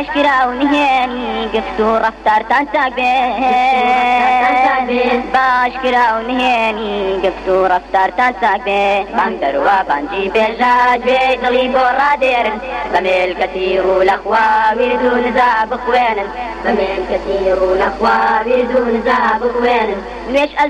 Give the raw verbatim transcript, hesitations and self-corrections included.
باشکرا و نهێنی گفت و ڕەفتارتان چاک بێت باشکرا و نهێنی گفت و ڕەفتارتان چاک بێت بانگ دەروە بانگی بێژات بێ دڵی بۆ ڕادێرن بە مێلکەتی ڕوو لەخوا وێد و نزا بخوێنن بە مێلکەتی ڕوو لەخوا وێد و نزا بخوێنن نوێش